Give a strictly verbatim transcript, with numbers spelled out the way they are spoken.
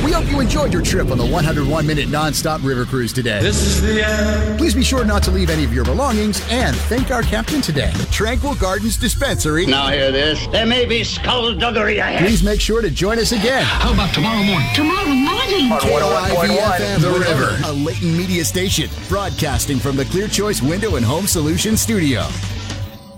We hope you enjoyed your trip on the one hundred one minute nonstop river cruise today. This is the end. Please be sure not to leave any of your belongings and thank our captain today. Tranquil Gardens Dispensary. Now hear this. There may be skullduggery ahead. Please make sure to join us again. How about tomorrow morning? Tomorrow morning. K I V F M, The River, a Layton media station, broadcasting from the Clear Choice Window and Home Solutions studio.